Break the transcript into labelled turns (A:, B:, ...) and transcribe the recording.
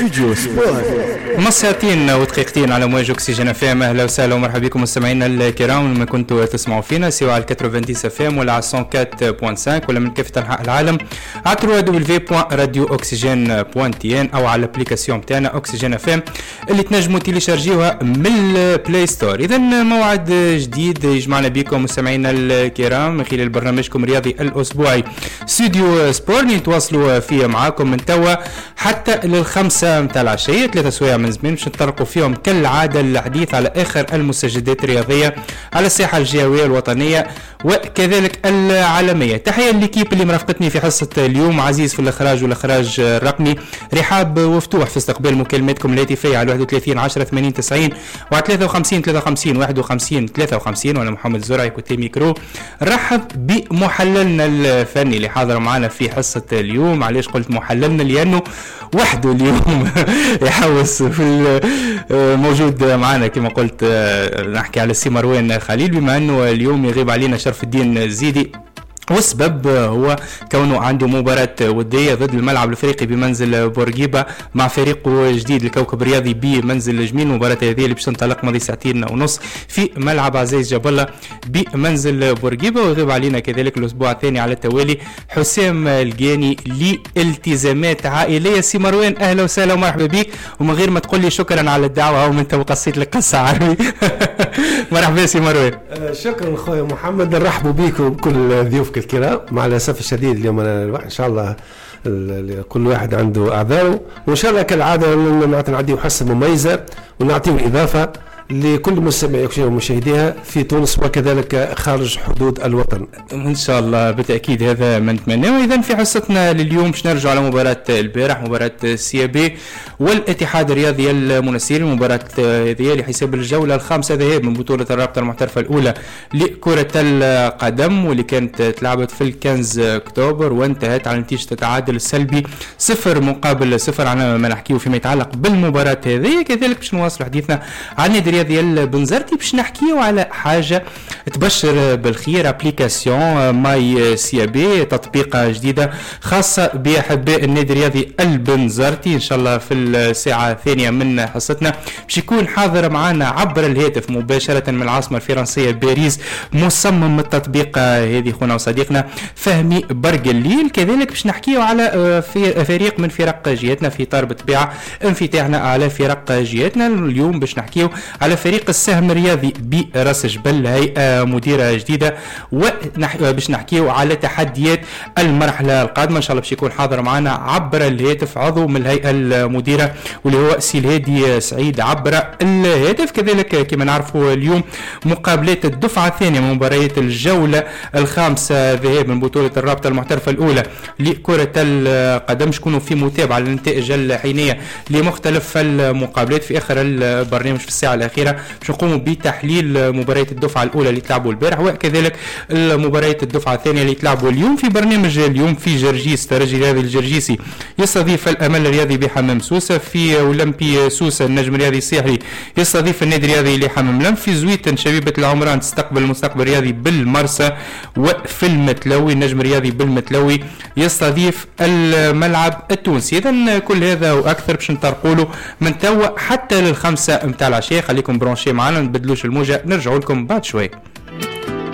A: استوديو سبور.
B: ساعتين ودقيقتين على موج اكسجين اف ام. اهلا وسهلا ومرحبا بكم مستمعينا الكرام لما كنتوا تسمعوا فينا سواء على 90 اف ام ولا على 104.5 ولا من كافه انحاء العالم على www.radiooxygen.tn او على الابليكاسيون تاعنا اوكسجين اف ام اللي تنجموا تيليشارجيوها من البلاي ستور. اذا موعد جديد يجمعنا بكم مستمعينا الكرام من خلال برنامجكم الرياضي الاسبوعي استوديو سبور اللي نتواصلوا فيه معاكم من توا حتى للخمسة متاع العشية 3 سوايع من زمان باش نطرقوا فيهم كالعادة الحديث على آخر المستجدات الرياضية على الساحة الجهوية الوطنية وكذلك العالمية. تحية للكيب اللي مرافقتني في حصة اليوم، عزيز في الإخراج والإخراج الرقمي، رحاب وفتوح في استقبال مكالماتكم الهاتفية على 31 10 80 90 و 53 53 51 53 وأنا محمد زرعي كنت ميكرو. نرحب بمحللنا الفني اللي حاضر معنا في حصة اليوم. علاش قلت محللنا؟ لأنه وحده اليوم يحوس في موجود معنا كما قلت. نحكي على السي مروان خليل بما انه اليوم يغيب علينا شرف الدين الزيدي، والسبب هو كونه عنده مباراة ودية ضد الملعب الافريقي بمنزل بورقيبة مع فريقه الجديد الكوكب الرياضي بمنزل جميل. المباراة هذه اللي باش تنطلق ماضي ساعتين ونص في ملعب عزيز جبلة بمنزل بورقيبة. ويغيب علينا كذلك الاسبوع الثاني على التوالي حسام الجاني لالتزامات عائلية. سي مروان اهلا وسهلا ومرحبا بك، ومن غير ما تقول لي شكرا على الدعوة او من تو قصيت لك قصة عربي. مرحبا سي مروان.
C: شكرا خويا محمد، نرحبوا بكم بكل ضيوفك الكرام. مع الاسف الشديد اليوم انا ان شاء الله كل واحد عنده اعذاره، وان شاء الله كالعاده نعطيو حصه مميزه ونعطيو اضافه لكل مستمعي ومشاهديها في تونس وكذلك خارج حدود الوطن
B: ان شاء الله. بالتاكيد هذا ما نتمناه. اذا في حصتنا لليوم باش نرجع على مباراه البارح، مباراه سي بي والاتحاد الرياضي المنستيري. المباراه هذه لحساب الجوله الخامسه ذهاب من بطوله الرابطه المحترفه الاولى لكره القدم، واللي كانت تلعبت في 15 اكتوبر وانتهت على نتيجه التعادل السلبي 0-0 على ما نحكيه فيما يتعلق بالمباراه هذه. كذلك باش نواصل حديثنا عن النادي الرياضي البنزرتي، باش نحكيو على حاجه تبشر بالخير، ابليكاسيون ماي سي بي، تطبيقه جديده خاصه باحباء النادي الرياضي البنزرتي. ان شاء الله في الساعه الثانيه من حصتنا باش يكون حاضر معنا عبر الهاتف مباشره من العاصمه الفرنسيه باريس مصمم التطبيق هذه خونا وصديقنا فهمي برقليل. كذلك باش نحكيو على فريق من فرق جهتنا في اطار بالطبيعه انفتاحنا على فرق جهتنا. اليوم باش نحكيو على فريق السهم الرياضي براس جبل، هيئة مديرة جديدة، وباش نحكيو على تحديات المرحلة القادمة. ان شاء الله باش يكون حاضر معنا عبر الهاتف عضو من الهيئة المديرة واللي هو سي الهادي سعيد عبر الهاتف. كذلك كما نعرفوا اليوم مقابلات الدفعة الثانية من مباريات الجولة الخامسة ذهاب من بطولة الرابطة المحترفة الأولى لكرة القدم شكونوا في متابعة للنتائج الحينية لمختلف المقابلات. في آخر البرنامج في الساعة الأخيرة باش نقوموا بتحليل مباريات الدفعة الأولى اللي تلعبوا البارح وكذلك المباريات الدفعة الثانية اللي تلعبوا اليوم. في برنامج اليوم في جرجيس ترجي الرياضي الجرجيسي يستضيف الأمل الرياضي بحمام سوسة. في أولمبي سوسة النجم الرياضي الساحلي يستضيف النادي الرياضي لحمام لم. في زويتن شبيبة العمران تستقبل المستقبل الرياضي بالمرسى. وفي المتلوي النجم الرياضي بالمتلوي يستضيف الملعب التونسي. إذن كل هذا وأكثر باش نطرقوله من توا حتى للخمسة متاع العشاء. خليكم برونشي معنا، نبدلوش الموجة، نرجعوا لكم بعد شوي.